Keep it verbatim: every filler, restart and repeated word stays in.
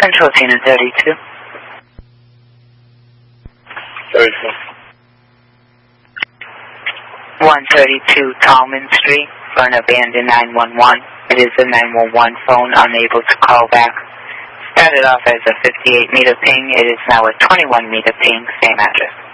Control Tina thirty-two. thirty-two. one thirty-two Tallman Street for an abandoned nine one one. It is a nine one one phone, unable to call back. Started off as a fifty-eight meter ping. It is now a twenty-one meter ping, same address.